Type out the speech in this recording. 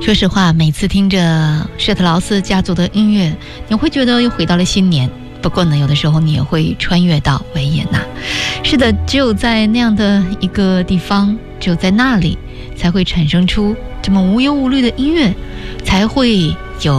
说实话，每次听着施特劳斯家族的音乐，你会觉得又回到了新年。不过呢，有的时候你也会穿越到维也纳。是的，只有在那样的一个地方，只有在那里，才会产生出这么无忧无虑的音乐，才会有